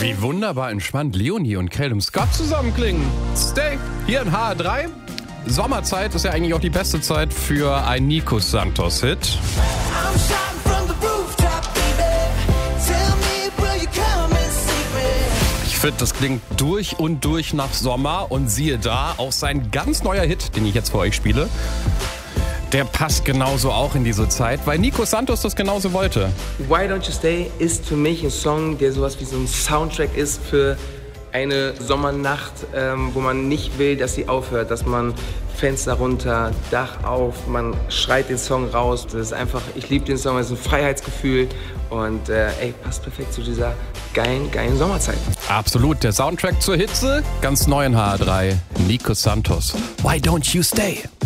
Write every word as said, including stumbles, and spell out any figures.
Wie wunderbar entspannt Leonie und Calum Scott zusammen klingen. Stay hier in H R drei. Sommerzeit ist ja eigentlich auch die beste Zeit für ein Nico Santos-Hit. Ich finde, das klingt durch und durch nach Sommer und siehe da, auch sein ganz neuer Hit, den ich jetzt für euch spiele, der passt genauso auch in diese Zeit, weil Nico Santos das genauso wollte. Why Don't You Stay ist für mich ein Song, der sowas wie so ein Soundtrack ist für eine Sommernacht, ähm, wo man nicht will, dass sie aufhört, dass man Fenster runter, Dach auf, man schreit den Song raus. Das ist einfach, ich liebe den Song, das ist ein Freiheitsgefühl und äh, ey, passt perfekt zu dieser geilen, geilen Sommerzeit. Absolut, der Soundtrack zur Hitze, ganz neu in H R drei, Nico Santos. Why Don't You Stay?